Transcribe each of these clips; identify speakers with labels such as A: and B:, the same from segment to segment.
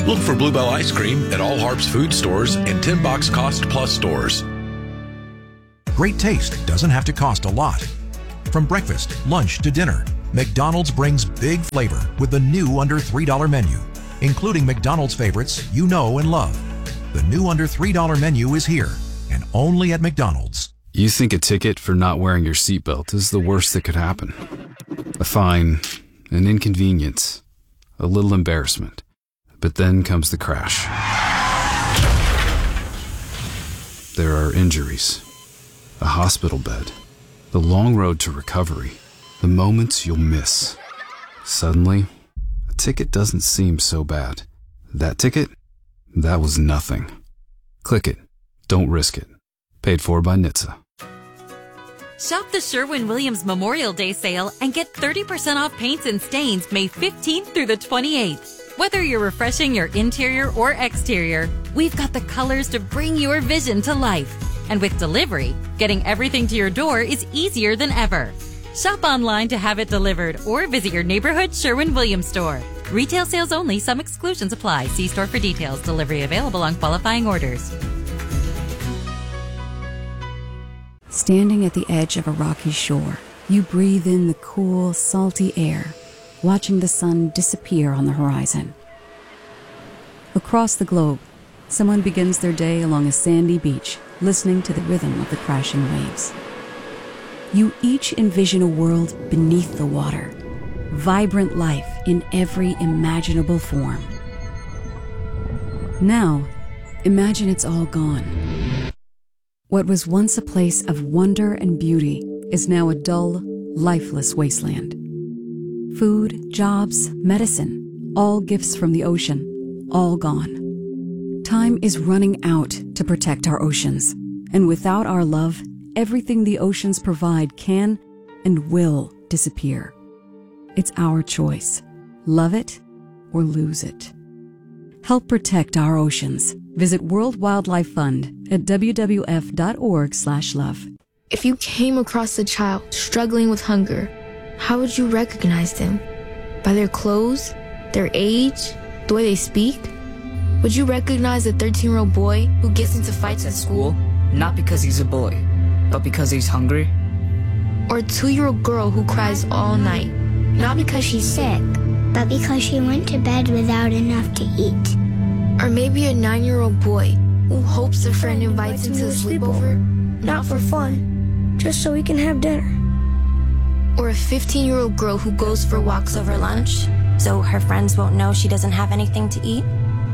A: Look for Bluebell Ice Cream at all Harps food stores and 10-box Cost Plus stores.
B: Great taste doesn't have to cost a lot. From breakfast, lunch to dinner, McDonald's brings big flavor with the new under $3 menu, including McDonald's favorites you know and love. The new under $3 menu is here, and only at McDonald's.
C: You think a ticket for not wearing your seatbelt is the worst that could happen. A fine, an inconvenience, a little embarrassment. But then comes the crash. There are injuries, a hospital bed, the long road to recovery, the moments you'll miss. Suddenly, a ticket doesn't seem so bad. That ticket? That was nothing. Click it. Don't risk it. Paid for by NHTSA.
D: Shop the Sherwin-Williams Memorial Day sale and get 30% off paints and stains May 15th through the 28th. Whether you're refreshing your interior or exterior, we've got the colors to bring your vision to life. And with delivery, getting everything to your door is easier than ever. Shop online to have it delivered or visit your neighborhood Sherwin-Williams store. Retail sales only. Some exclusions apply. See store for details. Delivery available on qualifying orders.
E: Standing at the edge of a rocky shore, you breathe in the cool, salty air, watching the sun disappear on the horizon. Across the globe, someone begins their day along a sandy beach, listening to the rhythm of the crashing waves. You each envision a world beneath the water, vibrant life in every imaginable form. Now, imagine it's all gone. What was once a place of wonder and beauty is now a dull, lifeless wasteland. Food, jobs, medicine, all gifts from the ocean, all gone. Time is running out to protect our oceans, and without our love, everything the oceans provide can and will disappear. It's our choice. Love it or lose it. Help protect our oceans. Visit World Wildlife Fund at wwf.org/love.
F: If you came across a child struggling with hunger, how would you recognize them? By their clothes? Their age? The way they speak? Would you recognize a 13-year-old boy who gets into fights at school?
G: Not because he's a boy, but because he's hungry?
F: Or a 2-year-old girl who cries all night? Not because she's sick,
H: but because she went to bed without enough to eat.
F: Or maybe a 9-year-old boy who hopes a friend invites him to a sleepover,
H: not for fun, just so we can have dinner.
F: Or a 15-year-old girl who goes for walks over lunch,
I: so her friends won't know she doesn't have anything to eat.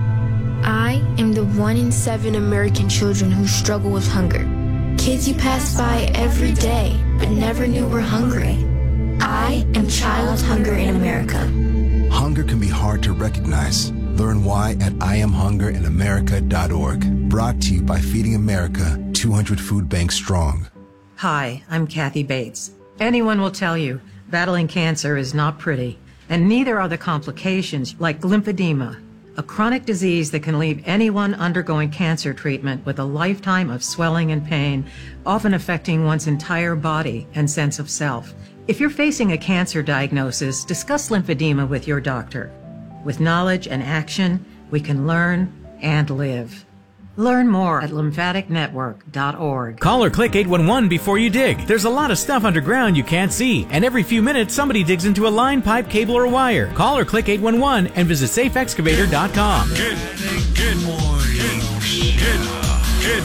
F: I am the 1 in 7 American children who struggle with hunger. Kids you pass by every day, but never knew were hungry. I am Child Hunger in America.
J: Hunger can be hard to recognize. Learn why at IamHungerInAmerica.org. Brought to you by Feeding America, 200 food banks strong.
K: Hi, I'm Kathy Bates. Anyone will tell you battling cancer is not pretty, and neither are the complications like lymphedema, a chronic disease that can leave anyone undergoing cancer treatment with a lifetime of swelling and pain, often affecting one's entire body and sense of self. If you're facing a cancer diagnosis, discuss lymphedema with your doctor. With knowledge and action, we can learn and live. Learn more at lymphaticnetwork.org.
L: Call or click 811 before you dig. There's a lot of stuff underground you can't see, and every few minutes somebody digs into a line, pipe, cable, or wire. Call or click 811 and visit safeexcavator.com.
M: Good morning. Good.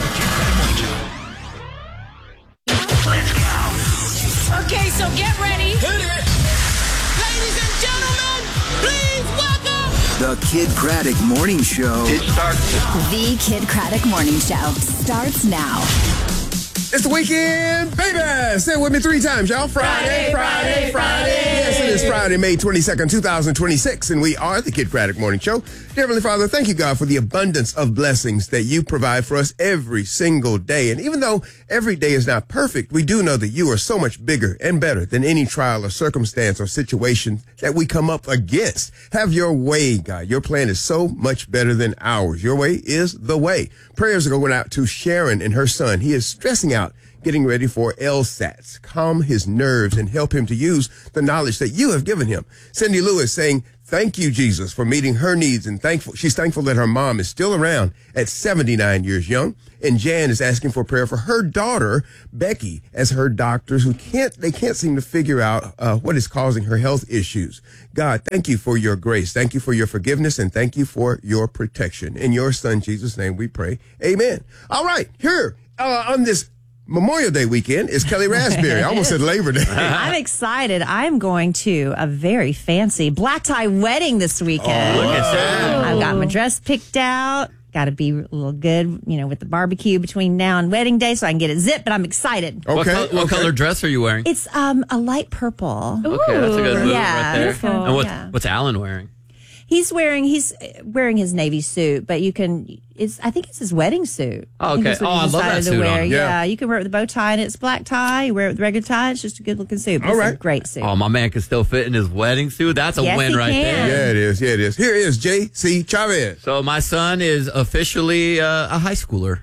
M: Let's go.
N: Okay, so get ready.
M: Hit it.
N: Ladies and gentlemen, please welcome
O: The Kid Craddock Morning Show.
M: It starts.
P: The Kid Craddock Morning Show starts now.
Q: It's the weekend, baby! Say it with me 3 times, y'all. Friday. Yes, it is Friday, May 22nd, 2026, and we are the Kid Craddock Morning Show. Dear Heavenly Father, thank you, God, for the abundance of blessings that you provide for us every single day. And even though every day is not perfect, we do know that you are so much bigger and better than any trial or circumstance or situation that we come up against. Have your way, God. Your plan is so much better than ours. Your way is the way. Prayers are going out to Sharon and her son. He is stressing out, getting ready for LSATs. Calm his nerves and help him to use the knowledge that you have given him. Cindy Lewis saying, Thank you, Jesus, for meeting her needs, and she's thankful that her mom is still around at 79 years young. And Jan is asking for prayer for her daughter, Becky, as her doctors they can't seem to figure out what is causing her health issues. God, thank you for your grace. Thank you for your forgiveness, and thank you for your protection. In your son, Jesus' name, we pray. Amen. All right, here on this Memorial Day weekend is Kelly Raspberry. I almost said Labor Day.
R: I'm excited. I'm going to a very fancy black tie wedding this weekend.
Q: Oh, look at that.
R: I've got my dress picked out. Got to be a little good, with the barbecue between now and wedding day so I can get it zipped, but I'm excited.
Q: Okay.
S: What color dress are you wearing?
R: It's a light purple.
S: Okay, that's a good move right there.
R: Beautiful.
S: And what's Alan wearing?
R: He's wearing his Navy suit, but I think it's his wedding suit.
S: Oh, okay.
R: I
S: love that suit on.
R: Yeah, you can wear it with a bow tie, and it's black tie. You wear it with a regular tie. It's just a good-looking suit. But it's a great suit.
S: Oh, my man can still fit in his wedding suit. That's a win right there.
Q: Yeah, it is. Yeah, it is. Here is J.C. Chavez.
S: So my son is officially a high schooler.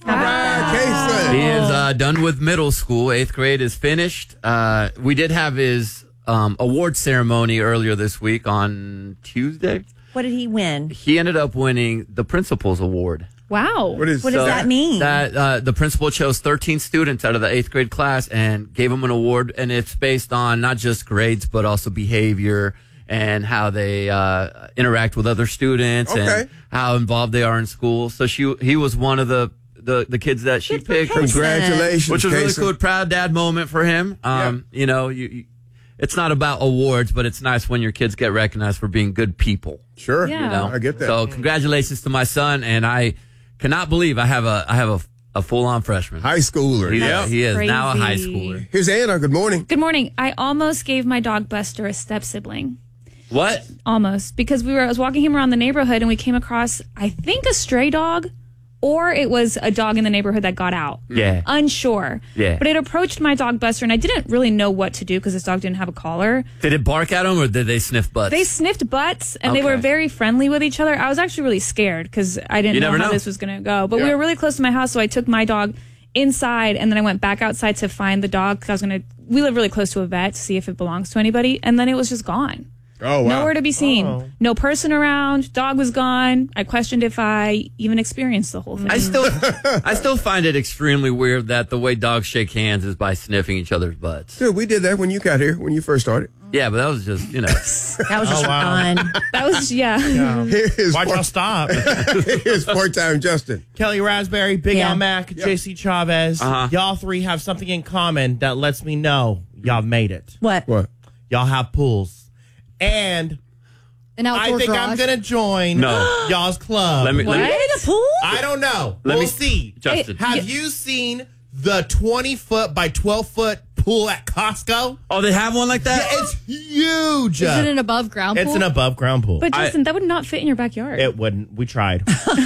S: He is done with middle school. 8th grade is finished. We did have his award ceremony earlier this week on Tuesday.
R: What did he win?
S: He ended up winning the Principal's Award.
R: Wow. What does that mean?
S: That the principal chose 13 students out of the 8th grade class and gave them an award, and it's based on not just grades but also behavior and how they interact with other students and how involved they are in school. So he was one of the kids that she picked.
Q: Congratulations,
S: which was really
Q: Casey.
S: cool, proud dad moment for him. It's not about awards, but it's nice when your kids get recognized for being good people.
Q: Sure,
S: Yeah.
Q: I get that.
S: So congratulations to my son, and I cannot believe I have a full-on freshman.
Q: High schooler.
S: He is
T: Crazy.
S: now a high schooler.
Q: Here's Anna. Good morning.
T: Good morning. I almost gave my dog Buster a step-sibling.
S: What?
T: Almost. Because I was walking him around the neighborhood and we came across, I think, a stray dog, or it was a dog in the neighborhood that got out.
S: Yeah.
T: Unsure.
S: Yeah.
T: But it approached my dog Buster, and I didn't really know what to do because this dog didn't have a collar.
S: Did it bark at him, or did they sniff butts?
T: They sniffed butts, and they
S: Okay.
T: were very friendly with each other. I was actually really scared because I didn't
S: You
T: know
S: never
T: how
S: know.
T: this was going to go. But we were really close to my house, so I took my dog inside, and then I went back outside to find the dog because we live really close to a vet to see if it belongs to anybody, and then it was just gone.
Q: Oh, wow.
T: Nowhere to be seen. No person around. Dog was gone. I questioned if I even experienced the whole thing.
S: I still find it extremely weird that the way dogs shake hands is by sniffing each other's butts.
Q: Dude, we did that when you got here, when you first started.
S: Yeah, but that was just,
R: That was just fun.
T: That was, yeah.
Q: Here's
U: Watch y'all stop.
Q: Here's part-time Justin.
U: Kelly Raspberry, Big
R: Yeah.
U: Al Mac, JC Chavez. Y'all three have something in common that lets me know y'all made it.
R: What?
U: Y'all have pools. And
V: An
U: I
V: outdoor
U: think
V: garage.
U: I'm going to join
S: No.
U: y'all's club.
S: Let me-
R: What? A pool?
U: I don't know.
S: Let
U: we'll
S: me-
U: see.
S: Justin.
U: Have you seen the 20-foot by 12-foot pool at Costco?
S: Oh, they have one like that?
U: Yeah, it's huge.
V: Is it an above ground pool?
U: It's an above ground pool.
T: But Justin, that would not fit in your backyard.
U: It wouldn't. We tried.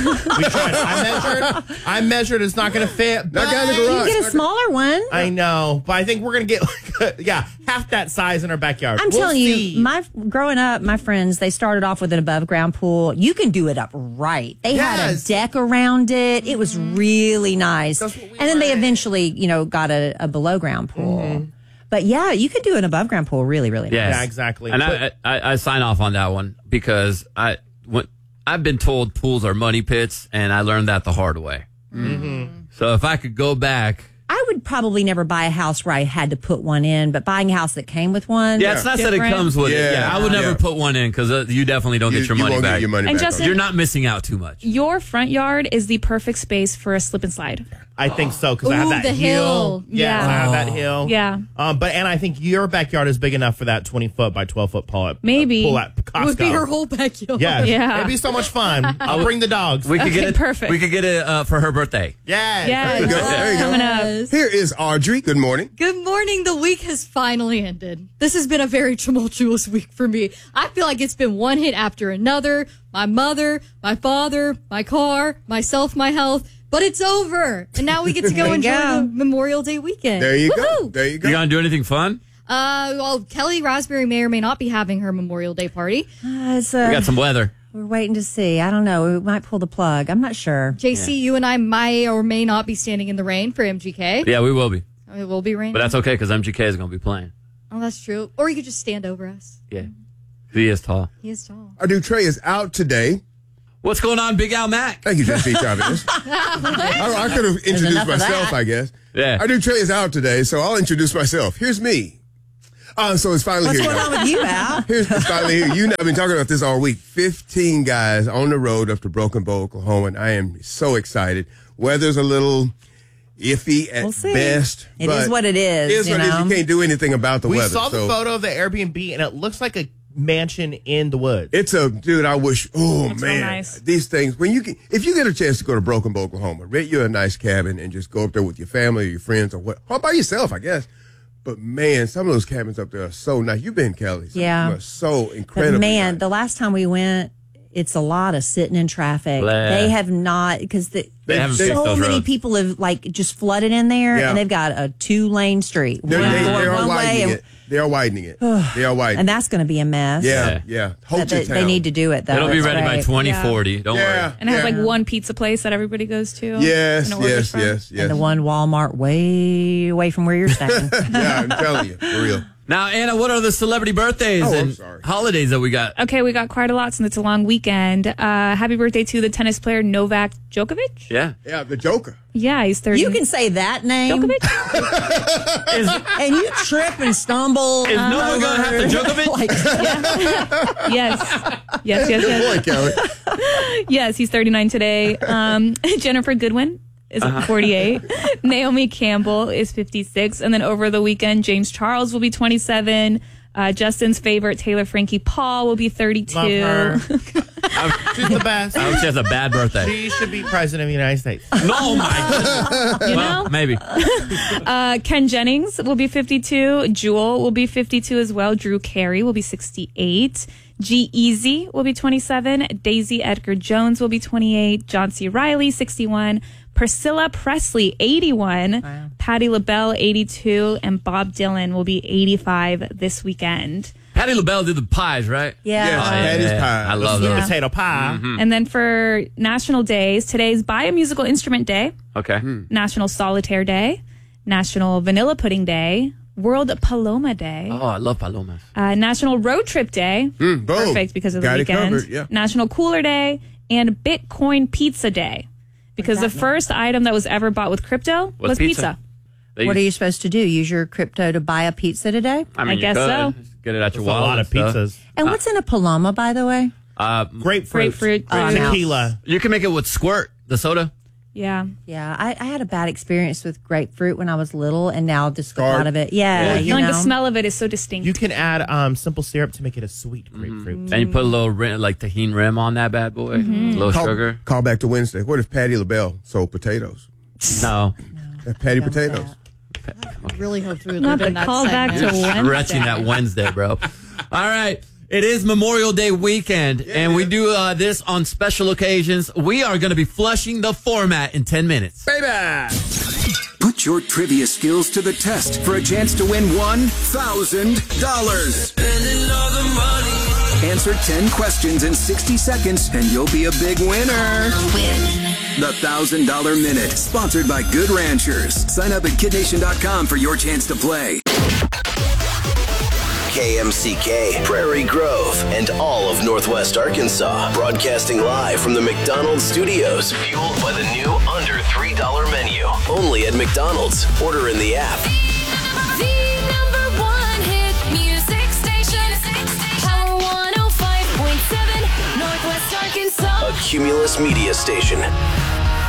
U: I measured. It's not going to fit.
Q: Not down the
R: You
Q: garage.
R: can get a smaller one.
U: I know, but I think we're going to get half that size in our backyard.
R: I'm telling
U: see.
R: you, growing up, my friends, they started off with an above ground pool. You can do it up right. They had a
U: Yes.
R: deck around it. It was really nice.
U: That's what we
R: And then they
U: wanted.
R: eventually, got a below ground pool. But yeah, you could do an above ground pool really, really nice.
S: Yes.
U: Yeah, exactly.
S: And
U: But-
S: I sign off on that one because I've been told pools are money pits, and I learned that the hard way. So if I could go back.
R: I would probably never buy a house where I had to put one in, but buying a house that came with one.
S: Yeah, it's not that it comes with it. Yeah, I would never put one in because you definitely don't get your money
Q: won't
S: back.
Q: get your money
T: And
Q: back.
T: Justin-
S: You're not missing out too much.
T: Your front yard is the perfect space for a slip and slide.
U: I think so because I have
V: Ooh,
U: that
V: the hill.
U: Yeah,
T: Yeah.
U: I have that hill.
T: Yeah.
U: And I think your backyard is big enough for that 20-foot by 12-foot pool.
T: Maybe.
U: Pool at Costco.
V: It would be her whole backyard.
U: Yes.
T: Yeah.
U: It'd be so much fun. I'll bring the dogs.
S: We could get it.
T: perfect.
S: We could get it for her birthday.
U: Yes.
T: Yeah,
Q: There you go. There you go.
T: coming up.
Q: Here is Audrey. Good morning.
V: Good morning. The week has finally ended. This has been a very tumultuous week for me. I feel like it's been one hit after another. My mother, my father, my car, myself, my health. But it's over. And now we get to go
R: you
V: enjoy
R: go.
V: the Memorial Day weekend.
Q: There you go.
V: Woohoo!
Q: There you go.
S: You gonna do anything fun?
V: Well, Kelly Raspberry may or may not be having her Memorial Day party.
S: We got some weather.
R: We're waiting to see. I don't know. We might pull the plug. I'm not sure.
V: JC, you and I may or may not be standing in the rain for MGK.
S: Yeah, we will be.
V: It will be raining.
S: But that's okay because MGK is going to be playing.
V: Oh, that's true. Or you could just stand over us.
S: Yeah. He is tall.
V: He is tall.
Q: Our dude Trey is out today.
S: What's going on, Big Al Mac?
Q: Thank you, Jeff B. Travis. I could have introduced myself, I guess.
S: Yeah.
Q: Our dude Trey is out today, so I'll introduce myself. Here's me. So it's finally here.
R: What's going on with you, Al?
Q: It's finally here. You know, I've been talking about this all week. 15 guys on the road up to Broken Bow, Oklahoma, and I am so excited. Weather's a little iffy at best.
R: It is what it is.
Q: It is what it is. You can't do anything about the weather.
U: We saw the photo of the Airbnb, and it looks like a mansion in the woods.
Q: It's dude, I wish,
T: It's
Q: man,
T: real nice.
Q: These things, if you get a chance to go to Broken Bow, Oklahoma, rent you a nice cabin and just go up there with your family or your friends or by yourself, I guess. But man, some of those cabins up there are so nice. You've been, Kelly. Some of them are so incredible.
R: But man, the last time we went, it's a lot of sitting in traffic.
S: Blah.
R: They have not, because
S: They haven't fixed
R: so
S: those
R: many
S: roads.
R: people have just flooded in there,
Q: Yeah.
R: and they've got a 2-lane street.
Q: They are widening it. They are widening it. They are widening
R: And that's going to be a mess.
Q: Yeah. Hold your
R: They
Q: town.
R: need to do it, though.
S: It'll be
R: It's
S: ready by
R: great.
S: 2040. Don't worry.
T: And it has like one pizza place that everybody goes to.
Q: Yes.
R: And the one Walmart way away from where you're staying.
Q: Yeah, I'm telling you, for real.
S: Now, Anna, what are the celebrity birthdays and holidays that we got?
T: Okay, we got quite a lot since it's a long weekend. Happy birthday to the tennis player Novak Djokovic.
S: Yeah.
Q: Yeah, the Joker.
T: Yeah, he's 30.
R: You can say that name.
T: Djokovic?
R: And you trip and stumble.
S: Is no one going to have to Djokovic?
T: Yes.
Q: Good point, Kelly.
T: Yes, he's 39 today. Jennifer Goodwin is 48. Naomi Campbell is 56. And then over the weekend, James Charles will be 27. Justin's favorite, Taylor Frankie Paul, will be 32.
U: Love her. She's the best.
S: I hope she has a bad birthday.
U: She should be president of the United States.
S: No, my goodness.
T: You
S: Well,
T: know?
S: maybe.
T: Ken Jennings will be 52. Jewel will be 52 as well. Drew Carey will be 68. G-Eazy will be 27. Daisy Edgar Jones will be 28. John C. Reilly, 61. Priscilla Presley, 81. Wow. Patti LaBelle, 82. And Bob Dylan will be 85 this weekend.
S: Patti LaBelle did the pies, right?
T: Yeah.
Q: Yes, Patty's pie.
S: I love those.
U: Potato pie.
S: Mm-hmm.
T: And then for national days, today's Buy a Musical Instrument Day,
S: Okay.
T: National Solitaire Day, National Vanilla Pudding Day, World Paloma Day,
S: Oh, I love palomas.
T: National Road Trip Day,
Q: Boom.
T: perfect because of the
Q: Got it
T: weekend,
Q: covered, yeah.
T: National Cooler Day, and Bitcoin Pizza Day. Because the first item that was ever bought with crypto
S: What's
T: was
S: pizza?
T: pizza.
R: What are you supposed to do? Use your crypto to buy a pizza today?
S: I mean,
T: I
S: you
T: guess
S: could.
T: so.
S: Just get it out your
U: That's a
S: wallet.
U: lot of
S: and stuff.
U: pizzas.
R: And what's in a paloma, by the way?
U: Grapefruit.
R: I'm out.
U: Tequila.
S: You can make it with Squirt, the soda.
T: Yeah.
R: Yeah, I had a bad experience with grapefruit when I was little, and now just the
Q: Scarred.
R: thought of it. Yeah, you
T: Like
R: know.
T: the smell of it is so distinct.
U: You can add simple syrup to make it a sweet grapefruit.
S: And you put a little tahini rim on that bad boy. A little sugar.
Q: Call back to Wednesday. What if Patti LaBelle sold potatoes?
S: No.
Q: Patty potatoes.
V: I really hope through
T: Not the call back to Wednesday.
S: Stretching that Wednesday, bro. All right. It is Memorial Day weekend, and we do this on special occasions. We are going to be flushing the format in 10 minutes.
Q: Baby!
O: Put your trivia skills to the test for a chance to win $1,000. Answer 10 questions in 60 seconds, and you'll be a big winner. The $1,000 Minute, sponsored by Good Ranchers. Sign up at KidNation.com for your chance to play.
A: KMCK, Prairie Grove, and all of Northwest Arkansas. Broadcasting live from the McDonald's studios. Fueled by the new under $3 menu. Only at McDonald's. Order in the app.
N: The number one hit music station. Power 105.7, Northwest Arkansas.
A: A Cumulus Media Station.